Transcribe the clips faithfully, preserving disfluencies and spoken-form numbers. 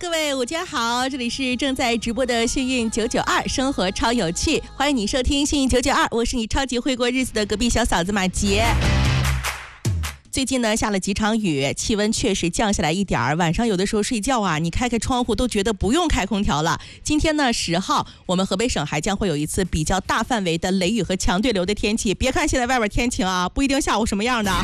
各位午间好，这里是正在直播的幸运九九二生活超有趣，欢迎你收听幸运九九二，我是你超级会过日子的隔壁小嫂子马杰。最近呢下了几场雨，气温确实降下来一点儿，晚上有的时候睡觉啊，你开开窗户都觉得不用开空调了。今天呢十号，我们河北省还将会有一次比较大范围的雷雨和强对流的天气，别看现在外边天晴啊，不一定下午什么样的。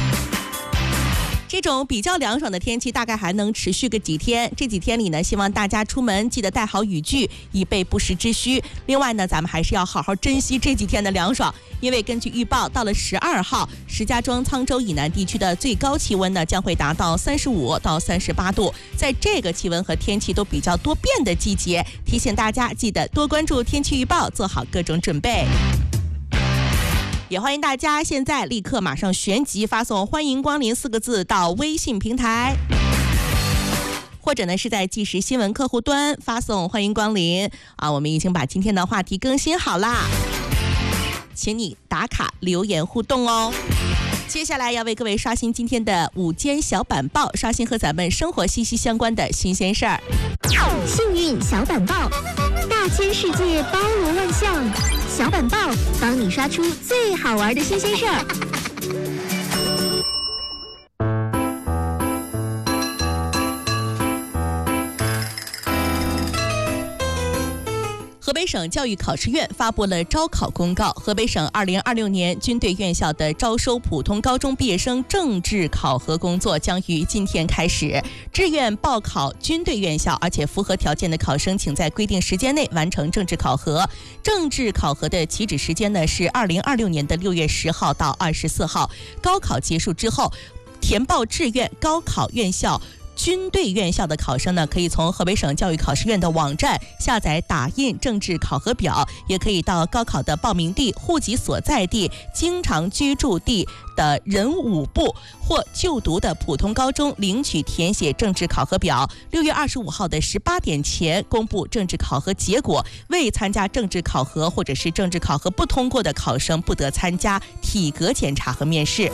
这种比较凉爽的天气大概还能持续个几天，这几天里呢，希望大家出门记得带好雨具，以备不时之需。另外呢，咱们还是要好好珍惜这几天的凉爽，因为根据预报，到了十二号，石家庄、沧州以南地区的最高气温呢将会达到三十五到三十八度。在这个气温和天气都比较多变的季节，提醒大家记得多关注天气预报，做好各种准备。也欢迎大家现在立刻马上旋即发送欢迎光临四个字到微信平台，或者呢是在即时新闻客户端发送欢迎光临啊，我们已经把今天的话题更新好啦，请你打卡留言互动哦。接下来要为各位刷新今天的午间小板报，刷新和咱们生活息息相关的新鲜事儿。 幸运小板报，大千世界包罗万象，小板报帮你刷出最好玩的新鲜事儿。 河北省教育考试院发布了招考公告，河北省二零二六年军队院校的招收普通高中毕业生政治考核工作将于今天开始。志愿报考军队院校而且符合条件的考生，请在规定时间内完成政治考核。政治考核的起止时间呢是二零二六年的六月十号到二十四号。高考结束之后，填报志愿高考院校军队院校的考生呢，可以从河北省教育考试院的网站下载打印政治考核表，也可以到高考的报名地、户籍所在地、经常居住地的人武部或就读的普通高中领取填写政治考核表。六月二十五号的十八点前公布政治考核结果，未参加政治考核或者是政治考核不通过的考生不得参加体格检查和面试。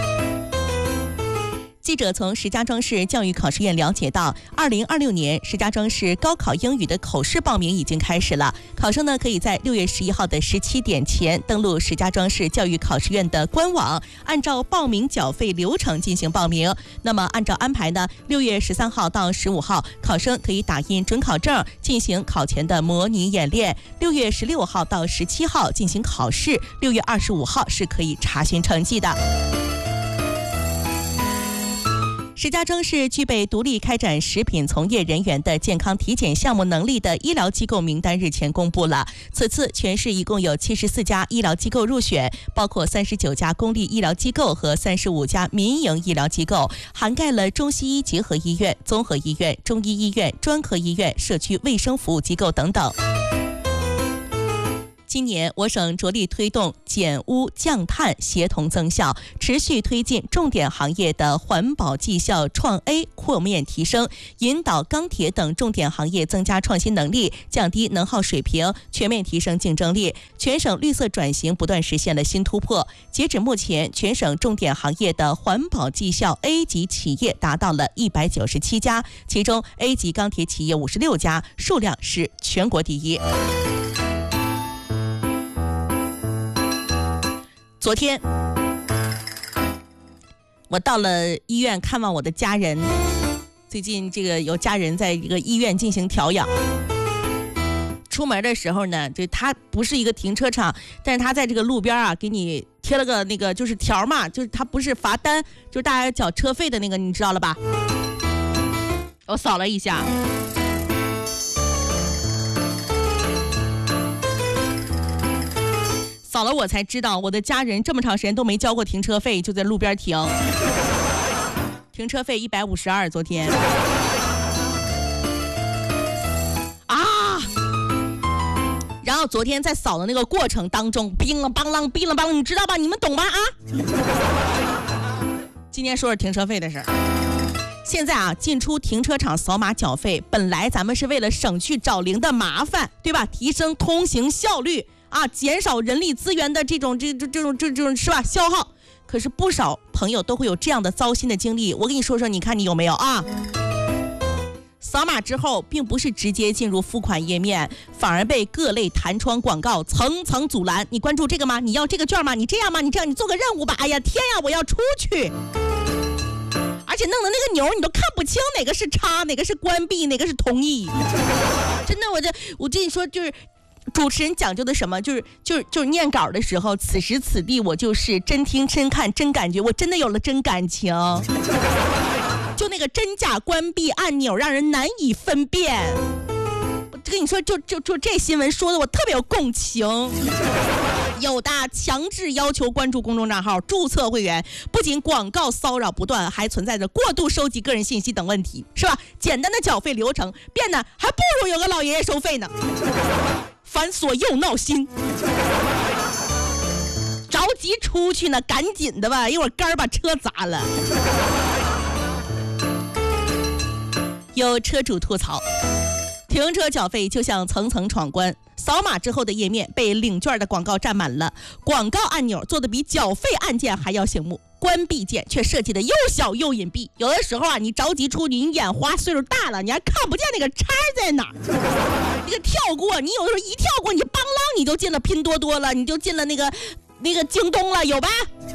记者从石家庄市教育考试院了解到，二零二六年石家庄市高考英语的口试报名已经开始了。考生呢可以在六月十一号的十七点前登录石家庄市教育考试院的官网，按照报名缴费流程进行报名。那么按照安排呢，六月十三号到十五号，考生可以打印准考证进行考前的模拟演练。六月十六号到十七号进行考试，六月二十五号是可以查询成绩的。石家庄市具备独立开展食品从业人员的健康体检项目能力的医疗机构名单日前公布了。此次全市一共有七十四家医疗机构入选，包括三十九家公立医疗机构和三十五家民营医疗机构，涵盖了中西医结合医院、综合医院、中医医院、专科医院、社区卫生服务机构等等。今年我省着力推动减污降碳协同增效，持续推进重点行业的环保绩效创 A 扩面提升，引导钢铁等重点行业增加创新能力，降低能耗水平，全面提升竞争力。全省绿色转型不断实现了新突破。截止目前，全省重点行业的环保绩效 A 级企业达到了一百九十七家，其中 A 级钢铁企业五十六家，数量是全国第一。昨天我到了医院看望我的家人，最近这个有家人在一个医院进行调养。出门的时候呢，就它不是一个停车场，但是它在这个路边啊给你贴了个那个就是条嘛，就是它不是罚单，就是大家缴车费的那个，你知道了吧？我扫了一下，扫了我才知道，我的家人这么长时间都没交过停车费，就在路边停。停车费一百五十二，昨天。啊！然后昨天在扫的那个过程当中，乒了邦啷，乒了邦啷，你知道吧？你们懂吧？啊！今天说是停车费的事儿。现在啊，进出停车场扫码缴费，本来咱们是为了省去找零的麻烦，对吧？提升通行效率。啊，减少人力资源的这种这这这种这种是吧消耗，可是不少朋友都会有这样的糟心的经历。我跟你说说，你看你有没有啊？ 扫码之后并不是直接进入付款页面，反而被各类弹窗广告层层阻拦。你关注这个吗？你要这个券吗？你这样吗？你这样你做个任务吧。哎呀天呀，我要出去。而且弄的那个钮你都看不清哪个是叉，哪个是关闭，哪个是同意。真的，我这我跟你说，就是主持人讲究的什么，就是就是就是念稿的时候，此时此地我就是真听真看真感觉，我真的有了真感情。就那个真假关闭按钮让人难以分辨。我跟你说，就就就这新闻说的我特别有共情。有的强制要求关注公众账号、注册会员，不仅广告骚扰不断，还存在着过度收集个人信息等问题，是吧？简单的缴费流程变得还不如有个老爷爷收费呢，繁琐又闹心。着急出去呢，赶紧的吧，一会儿杆儿把车砸了。有车主吐槽，停车缴费就像层层闯关，扫码之后的页面被领券的广告占满了，广告按钮做的比缴费按键还要醒目，关闭键却设计的又小又隐蔽。有的时候啊，你着急出去，你眼花，岁数大了，你还看不见那个叉在哪儿。这个跳过，你有的时候一跳过，你邦啷你就进了拼多多了，你就进了那个那个京东了，有吧？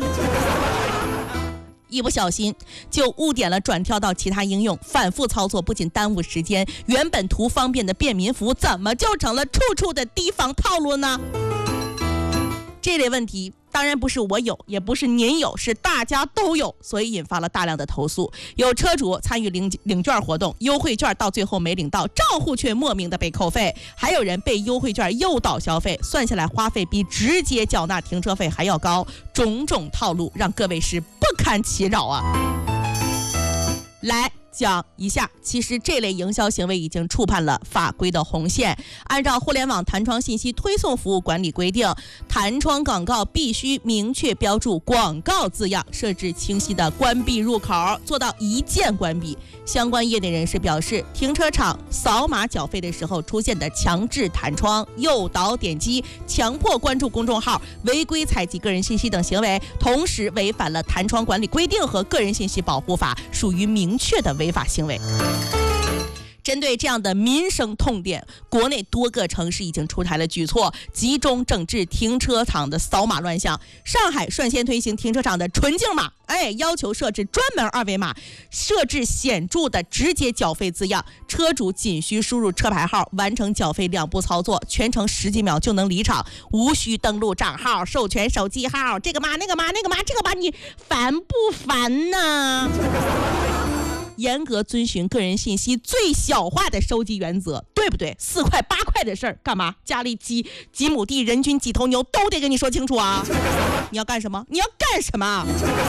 一不小心就误点了转跳到其他应用，反复操作不仅耽误时间，原本图方便的便民服务怎么就成了处处的提防套路呢？这类问题当然不是我有，也不是您有，是大家都有，所以引发了大量的投诉。有车主参与领领券活动，优惠券到最后没领到，账户却莫名的被扣费，还有人被优惠券诱导消费，算下来花费比直接缴纳停车费还要高，种种套路让各位是不堪其扰啊！来讲一下，其实这类营销行为已经触犯了法规的红线。按照互联网弹窗信息推送服务管理规定，弹窗广告必须明确标注广告字样，设置清晰的关闭入口，做到一键关闭。相关业内人士表示，停车场扫码缴费的时候出现的强制弹窗、诱导点击、强迫关注公众号、违规采集个人信息等行为，同时违反了弹窗管理规定和个人信息保护法，属于明确的违法行为。针对这样的民生痛点，国内多个城市已经出台了举措，集中整治停车场的扫码乱象。上海率先推行停车场的纯净码，哎，要求设置专门二维码，设置显著的直接缴费字样，车主仅需输入车牌号，完成缴费两步操作，全程十几秒就能离场，无需登录账号、授权手机号，这个码那个码那个码这个码，你烦不烦呢？严格遵循个人信息最小化的收集原则，对不对？四块八块的事儿，干嘛家里几几亩地，人均几头牛，都得跟你说清楚啊！你要干什么？你要干什么？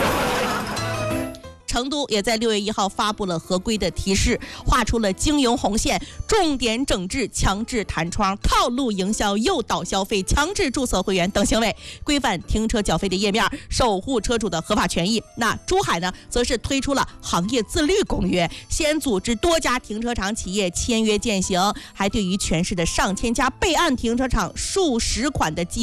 成都也在六月一号发布了合规的提示，画出了经营红线，重点整治强制弹窗、套路营销、诱导消费、强制注册会员等行为，规范停车缴费的页面，守护车主的合法权益。那珠海呢，则是推出了行业自律公约，先组织多家停车场企业签约践行，还对于全市的上千家备案停车场数十款的记